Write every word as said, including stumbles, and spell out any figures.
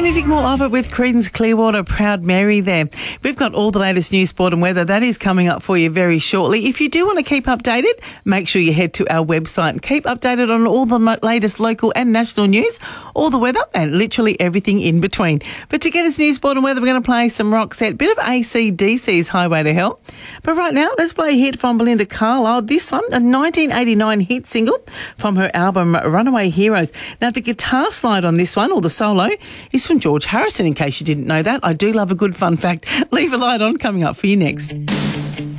Music More of it with Creedence Clearwater, Proud Mary there. We've got all the latest news, sport and weather. That is coming up for you very shortly. If you do want to keep updated, make sure you head to our website and keep updated on all the mo- latest local and national news, all the weather and literally everything in between. But to get us news, sport and weather, we're going to play some Roxette, bit of A C D C's Highway to Hell. But right now, let's play a hit from Belinda Carlisle. This one, a nineteen eighty-nine hit single from her album Runaway Heroes. Now, the guitar slide on this one, or the solo, is from George Harrison, in case you didn't know that. I do love a good fun fact. Leave a light on, coming up for you next.